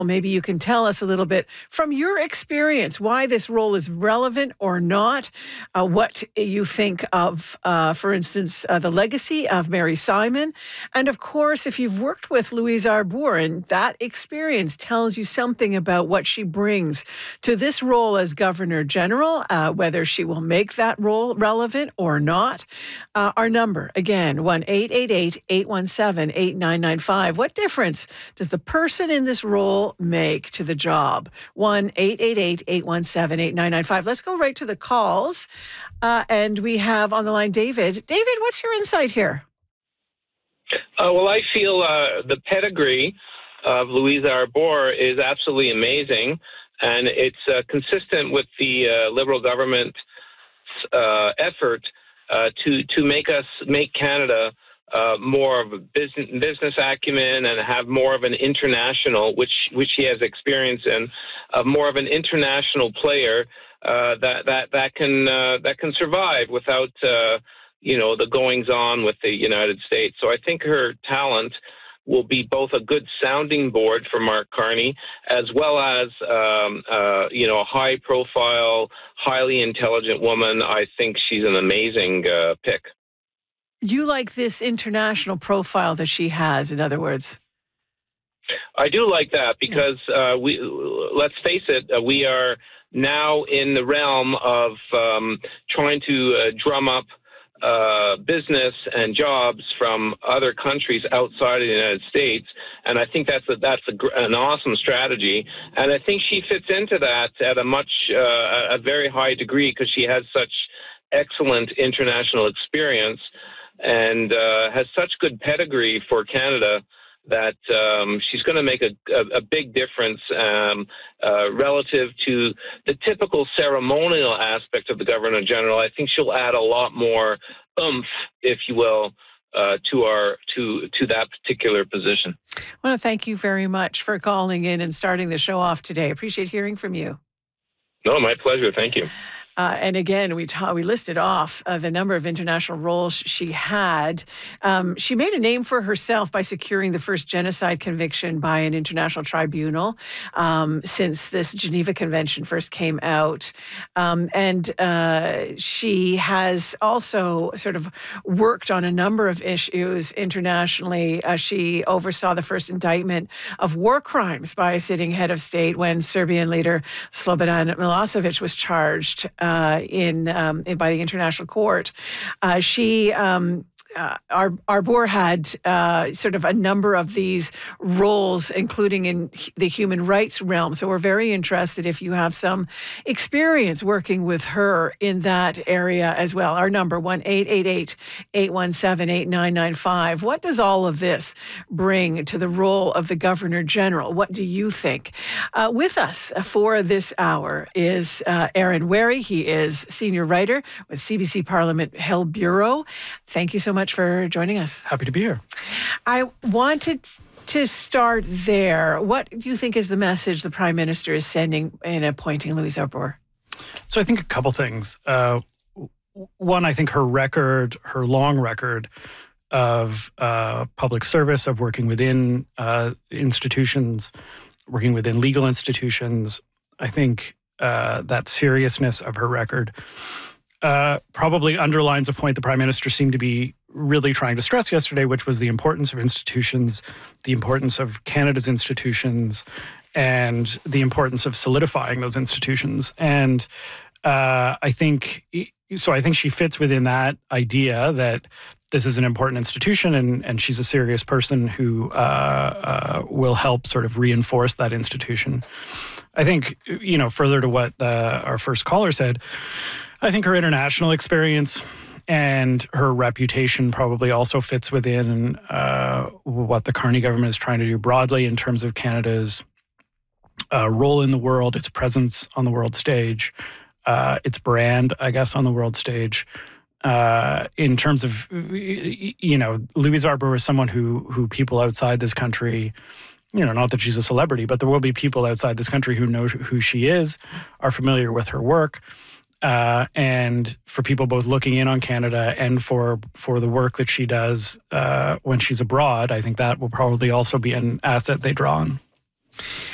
Maybe you can tell us a little bit from your experience why this role is relevant or not, what you think of, for instance, the legacy of Mary Simon. And of course, if you've worked with Louise Arbour and that experience tells you something about what she brings to this role as Governor General, whether she will make that role relevant or not. Our number, again, 1-888-817-8995. What difference does the person in this role make to the job? 1-888-817-8995. Let's go right to the calls. And we have on the line David. David, what's your insight here? Well, I feel the pedigree of Louise Arbour is absolutely amazing, and it's consistent with the Liberal government's effort to make Canada more of a business acumen and have more of an international, which he has experience in, more of an international player that can survive without the goings on with the United States. So I think her talent will be both a good sounding board for Mark Carney, as well as a high profile, highly intelligent woman. I think she's an amazing pick. You like this international profile that she has, in other words? I do like that because let's face it, we are now in the realm of trying to drum up business and jobs from other countries outside of the United States, and I think that's an awesome strategy. And I think she fits into that at a very high degree because she has such excellent international experience and has such good pedigree for Canada that she's going to make a big difference relative to the typical ceremonial aspect of the Governor General. I think she'll add a lot more oomph, if you will, to that particular position. I want to thank you very much for calling in and starting the show off today. Appreciate hearing from you. No, my pleasure. Thank you. And again, we listed off the number of international roles she had. She made a name for herself by securing the first genocide conviction by an international tribunal since this Geneva Convention first came out. And she has also sort of worked on a number of issues internationally. She oversaw the first indictment of war crimes by a sitting head of state when Serbian leader Slobodan Milosevic was charged by the International Court. Arbour had sort of a number of these roles, including in the human rights realm. So we're very interested if you have some experience working with her in that area as well. Our number, 1-888-817-8995. What does all of this bring to the role of the Governor General? What do you think? With us for this hour is Aaron Wherry. He is senior writer with CBC Parliament Hill Bureau. Thank you so much for joining us. Happy to be here. I wanted to start there. What do you think is the message the Prime Minister is sending in appointing Louise Arbour? So I think a couple things. One, I think her long record of public service, of working within institutions, working within legal institutions, I think that seriousness of her record probably underlines a point the Prime Minister seemed to be really trying to stress yesterday, which was the importance of institutions, the importance of Canada's institutions, and the importance of solidifying those institutions. And I think she fits within that idea that this is an important institution and she's a serious person who will help sort of reinforce that institution. I think, further to what our first caller said, I think her international experience and her reputation probably also fits within what the Carney government is trying to do broadly in terms of Canada's role in the world, its presence on the world stage, its brand, I guess, on the world stage. In terms of, Louise Arbour is someone who people outside this country, not that she's a celebrity, but there will be people outside this country who know who she is, are familiar with her work. And for people both looking in on Canada and for the work that she does when she's abroad, I think that will probably also be an asset they draw on.